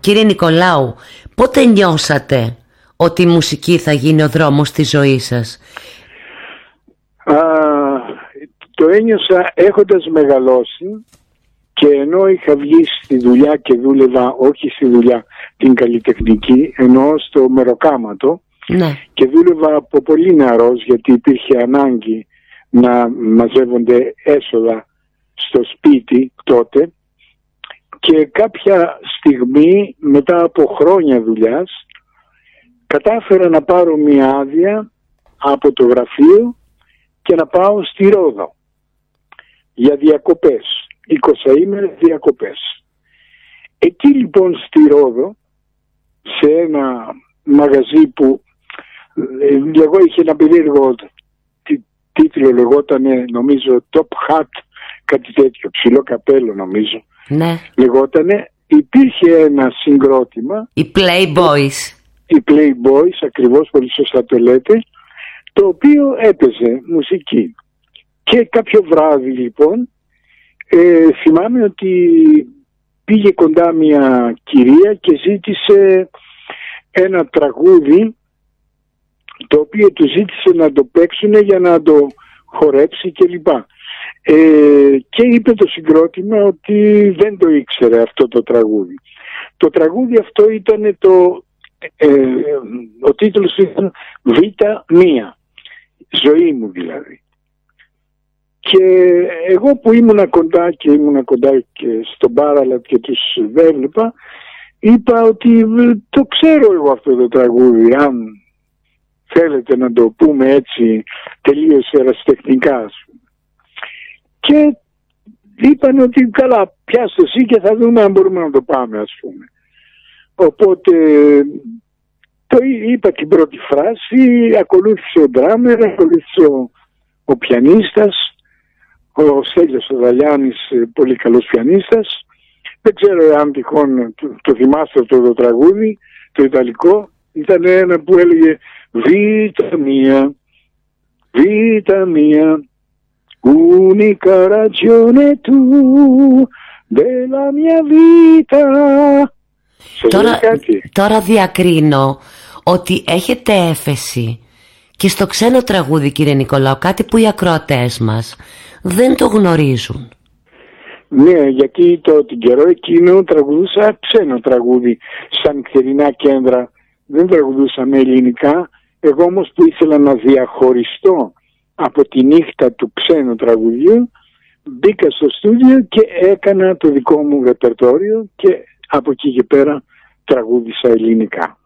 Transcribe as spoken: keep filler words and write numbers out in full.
Κύριε Νικολάου, πότε νιώσατε ότι η μουσική θα γίνει ο δρόμος της ζωής σας? Α, το ένιωσα έχοντας μεγαλώσει και ενώ είχα βγει στη δουλειά και δούλευα, όχι στη δουλειά την καλλιτεχνική, ενώ στο μεροκάματο, ναι. Και δούλευα από πολύ νεαρός γιατί υπήρχε ανάγκη να μαζεύονται έσοδα στο σπίτι τότε, και κάποια στιγμή μετά από χρόνια δουλειάς κατάφερα να πάρω μια άδεια από το γραφείο και να πάω στη Ρόδο για διακοπές, εικοσαήμερες διακοπές. Εκεί λοιπόν στη Ρόδο, σε ένα μαγαζί που εγώ είχε ένα περίεργο τίτλο, λεγότανε νομίζω Top Hat, κάτι τέτοιο, ψηλό καπέλο νομίζω, ναι. Λεγότανε, υπήρχε ένα συγκρότημα, οι Playboys. Οι Playboys, ακριβώς, πολύ σωστά το λέτε, το οποίο έπαιζε μουσική. Και κάποιο βράδυ λοιπόν ε, θυμάμαι ότι πήγε κοντά μια κυρία και ζήτησε ένα τραγούδι το οποίο του ζήτησε να το παίξουν για να το χορέψει κλπ. Ε, και είπε το συγκρότημα ότι δεν το ήξερε αυτό το τραγούδι. Το τραγούδι αυτό ήταν το, ε, ο τίτλος ήταν Β' μία, ζωή μου δηλαδή. Και εγώ που ήμουνα κοντά και ήμουνα κοντά και στον Μπάραλα και τους έβλεπα, είπα ότι το ξέρω εγώ αυτό το τραγούδι, αν θέλετε να το πούμε έτσι τελείως ερασιτεχνικά, ας πούμε. Και είπαν ότι καλά, πιάστε εσύ και θα δούμε αν μπορούμε να το πάμε, ας πούμε. Οπότε το είπα την πρώτη φράση, ακολούθησε ο ντράμερ, ακολούθησε ο, ο πιανίστας, ο Στέλιος ο Δαλιάνης, πολύ καλός πιανίστας. Δεν ξέρω αν τυχόν το, το θυμάστε αυτό το τραγούδι, το ιταλικό. Ήταν ένα που έλεγε Β' μία, Β' μία, unica ragione tu della mia vita. Τώρα, τώρα διακρίνω ότι έχετε έφεση και στο ξένο τραγούδι, κύριε Νικολάου, κάτι που οι ακροατές μας δεν το γνωρίζουν. Ναι, γιατί το, την καιρό εκείνο τραγουδούσα ξένο τραγούδι σαν νυχτερινά κέντρα, δεν τραγουδούσα με ελληνικά. Εγώ όμως που ήθελα να διαχωριστώ από τη νύχτα του ξένου τραγουδιού, μπήκα στο στούντιο και έκανα το δικό μου ρεπερτόριο και από εκεί και πέρα τραγούδισα ελληνικά.